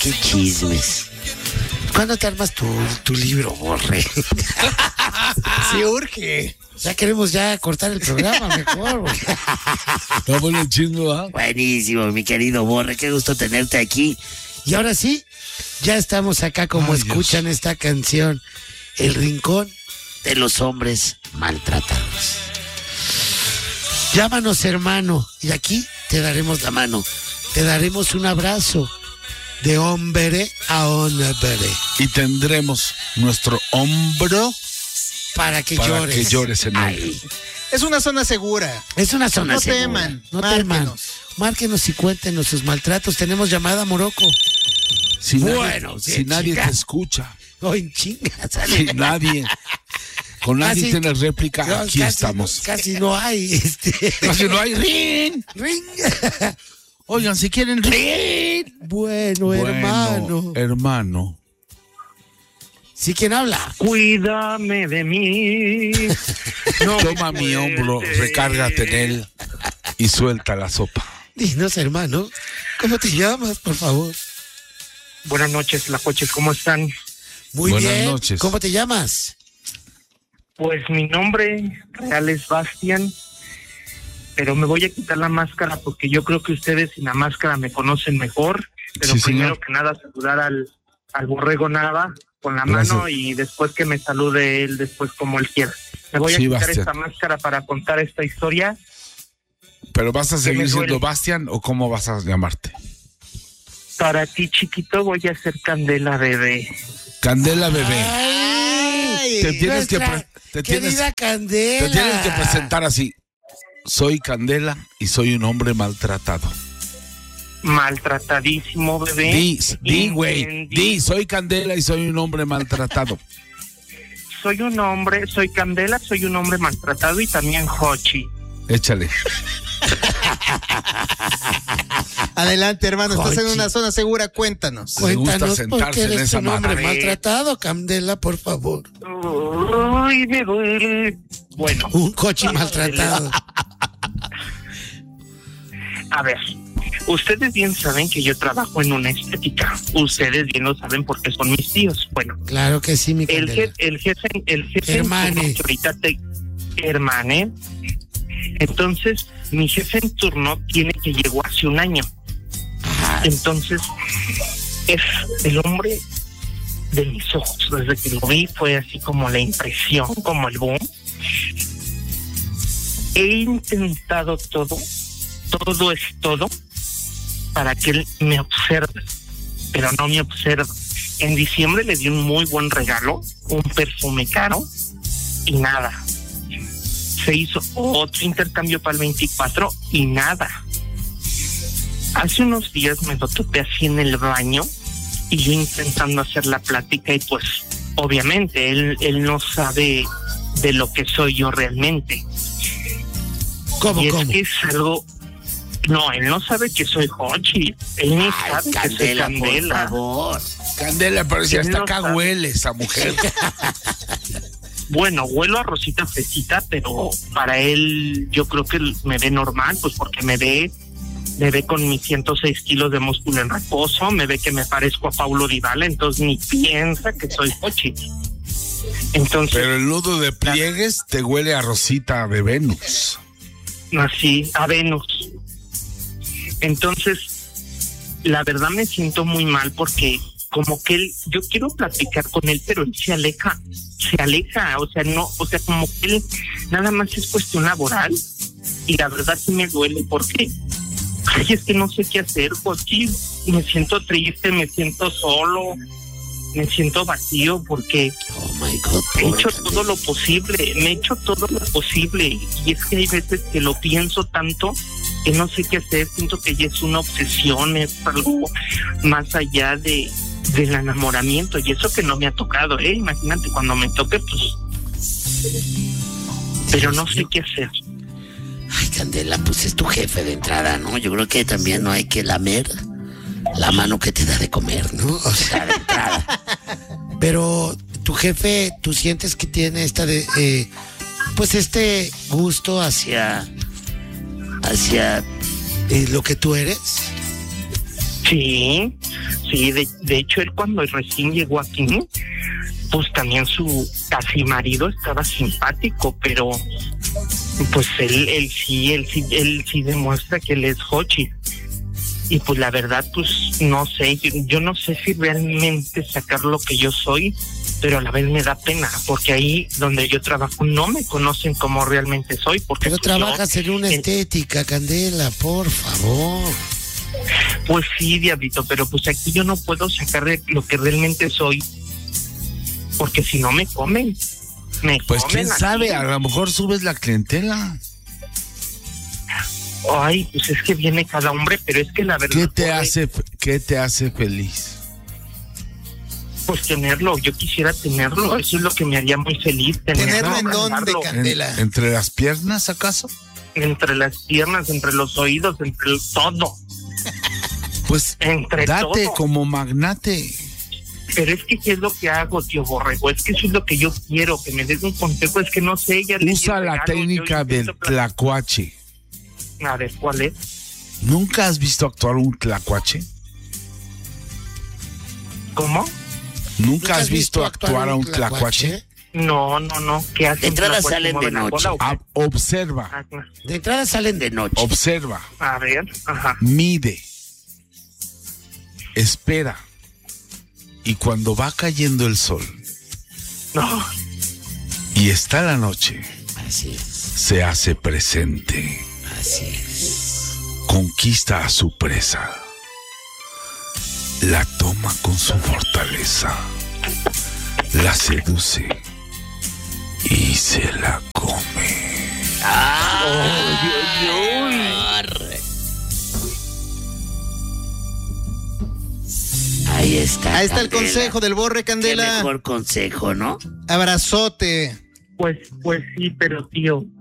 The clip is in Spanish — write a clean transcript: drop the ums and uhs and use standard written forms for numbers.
Qué chismes. ¿Cuándo te armas tu libro, Borre? Sí, urge. Ya queremos cortar el programa mejor, güey. Está bueno el chisme, ¿va? Buenísimo, mi querido Borre, qué gusto tenerte aquí. Y ahora sí, ya estamos acá como escuchan esta canción, El Rincón de los Hombres Maltratados. Llámanos, hermano, y aquí te daremos la mano, te daremos un abrazo de hombre a hombre. Y tendremos nuestro hombro para que llores en él. Es una zona segura. Es una zona no segura. Teman, no teman. Márquenos y cuéntenos sus maltratos. Tenemos llamada, Moroco. Si nadie te escucha. No, en chinga, sale. Si nadie. Con nadie tiene réplica, no, aquí estamos. Casi no hay. Casi no hay. ¡Ring! ¡Ring! Oigan, si quieren ring. Bueno, hermano. ¿Sí quién habla? Cuídame de mí. No toma mi hombro, recárgate en él y suelta la sopa. Dinos, hermano, ¿cómo te llamas, por favor? Buenas noches, Lacoches, ¿cómo están? Muy Buenas bien. Noches. ¿Cómo te llamas? Pues mi nombre real es Bastian, pero me voy a quitar la máscara porque yo creo que ustedes sin la máscara me conocen mejor. Pero sí, primero señor. que nada saludar al borrego Nava con la mano y después que me salude él, después como él quiera. Me voy a quitar Bastian. esta máscara para contar esta historia. ¿Pero vas a seguir siendo duele. Bastian o cómo vas a llamarte? Para ti, chiquito, voy a ser Candela Bebé. Candela Bebé. Ay, Te tienes que querida Candela. Te tienes que presentar así. Soy Candela y soy un hombre maltratado. Maltratadísimo, bebé. Di, güey. Di, soy Candela y soy un hombre maltratado. Soy Candela, soy un hombre maltratado y también Hochi. Échale. Adelante, hermano, estás en Jochi. una zona segura, cuéntanos. Le gusta Cuéntanos por sentarse qué en eres esa un hombre madre. maltratado, Candela, por favor. Uy, me duele. Bueno. Un coche maltratado. A ver, ustedes bien saben que yo trabajo en una estética. Ustedes bien lo saben porque son mis tíos. Bueno, Claro que sí, mi el Candela. jefe Hermane. en turno, que ahorita hermane. Entonces, mi jefe en turno tiene que llegó hace un año. Entonces, es el hombre de mis ojos. Desde que lo vi fue así como la impresión, como el boom. He intentado todo es todo, para que él me observe, pero no me observa. En diciembre le di un muy buen regalo, un perfume caro, y nada. Se hizo otro intercambio para el 24 y nada. Hace unos días me lo topé así en el baño y yo intentando hacer la plática y pues obviamente él no sabe de lo que soy yo realmente. ¿Cómo? Es que es algo... No, él no sabe que soy Hochi. Él ni sabe que soy Candela. Por favor. Candela, pero si Él hasta no acá sabe. huele esa mujer. Bueno, huelo a Rosita Fresita, pero para él yo creo que me ve normal, pues porque me ve con mis 106 kilos de músculo en reposo, me ve que me parezco a Paulo Dybala, entonces ni piensa que soy Hochi. Entonces, Pero el nudo de pliegues te huele a Rosita de Venus. así, a Venus. Entonces, la verdad me siento muy mal porque como que yo quiero platicar con él, pero él se aleja, como que él nada más es cuestión laboral y la verdad sí me duele porque es que no sé qué hacer, porque me siento triste, me siento solo, me siento vacío porque Oh my God. me he hecho todo lo posible y es que hay veces que lo pienso tanto que no sé qué hacer, siento que ya es una obsesión, es algo más allá del enamoramiento y eso que no me ha tocado, imagínate cuando me toque pues, pero no sé qué hacer. Ay, Candela, pues es tu jefe de entrada, ¿no? Yo creo que también no hay que lamer la mano que te da de comer, ¿no? O sea, de entrada. Pero tu jefe, ¿tú sientes que tiene pues este gusto hacia lo que tú eres? Sí, de hecho él cuando recién llegó aquí, pues también su casi marido estaba simpático, pero pues él sí demuestra que él es hochi. Y pues la verdad, pues no sé, yo no sé si realmente sacar lo que yo soy, pero a la vez me da pena, porque ahí donde yo trabajo no me conocen como realmente soy. Porque Pero pues, trabajas en una estética, Candela, por favor. Pues sí, diablito, pero pues aquí yo no puedo sacar lo que realmente soy, porque si no me comen. Pues quién aquí. sabe, a lo mejor subes la clientela. Ay, pues es que viene cada hombre, pero es que la verdad... ¿Qué te hace feliz? Pues tenerlo, yo quisiera tenerlo, eso es lo que me haría muy feliz. ¿Tenerlo en dónde, abrazarlo. Candela? ¿Entre las piernas, acaso? Entre las piernas, entre los oídos, entre todo. Pues Entre date todo. como magnate. Pero es que ¿qué es lo que hago, tío Borrego? Es que eso es lo que yo quiero, que me des un consejo, es que no sé, ya le di Usa el la regalo, técnica yo del intento tlacuache. A ver, ¿cuál es? ¿Nunca has visto actuar un tlacuache? ¿Cómo? ¿Nunca has visto actuar a un tlacuache? No, ¿qué hacen? De entrada ¿Tlacuache salen de mueven la noche. cola o qué? Observa, De entrada salen de noche. observa, A ver, ajá. mide, espera. Y cuando va cayendo el sol No, y está la noche, Así es, se hace presente, así es. conquista a su presa, la toma con su fortaleza, la seduce y se la come. Ahí está. Ahí está el Candela. consejo del Borre, Qué Candela. mejor consejo, ¿no? Abrazote. pues sí, pero tío,